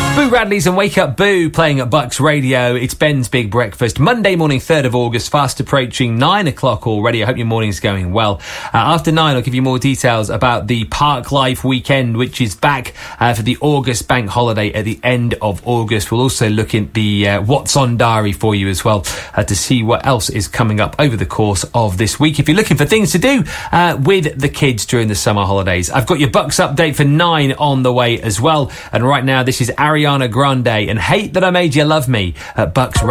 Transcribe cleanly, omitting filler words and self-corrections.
Boo Radleys and Wake Up Boo playing at Bucks Radio. It's Ben's Big Breakfast. Monday morning, 3rd of August, fast approaching 9 o'clock already. I hope your morning's going well. After 9, I'll give you more details about the Park Life weekend, which is back for the August bank holiday at the end of August. We'll also look at the What's On Diary for you as well to see what else is coming up over the course of this week. If you're looking for things to do with the kids during the summer holidays, I've got your Bucks update for 9 on the way as well. And right now, this is Ariana Grande and Hate That I Made You Love Me at Bucks Radio.